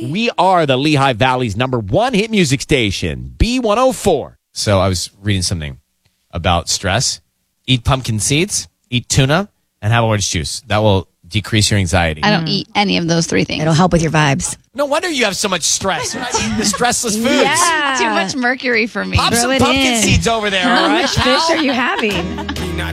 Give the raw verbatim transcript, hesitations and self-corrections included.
We are the Lehigh Valley's number one hit music station, B one oh four. So I was reading something about stress. Eat pumpkin seeds, eat tuna, and have orange juice. That will decrease your anxiety. I don't eat any of those three things. It'll help with your vibes. No wonder you have so much stress. You're not eating the stressless foods. Yeah. Too much mercury for me. Pop Throw some it pumpkin in. seeds over there, How all right? much fish are you having?